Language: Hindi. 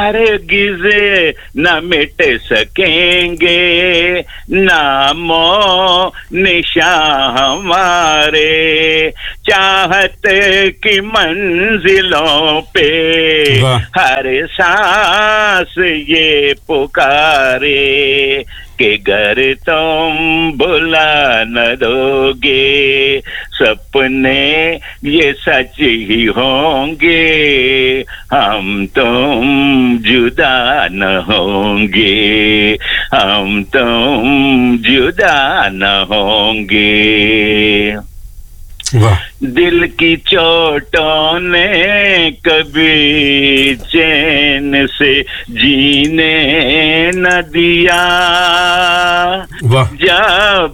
हरगिज़ न मिट सकेंगे नामो निशान हमारे, चाहत की मंजिलों पे हर सांस ये पुकारे कि घर तुम भुला न दोगे, सपने ये सच ही होंगे, हम तुम जुदा न होंगे, हम तुम जुदा न होंगे। दिल की चोटों ने कभी चैन से जीने न दिया, जब